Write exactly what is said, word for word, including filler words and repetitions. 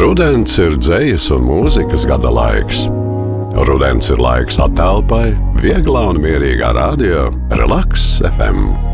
Rudens ir dzejas un mūzikas gada laiks. Rudens ir laiks atelpai, vieglā un mierīgā radio Relaks F M.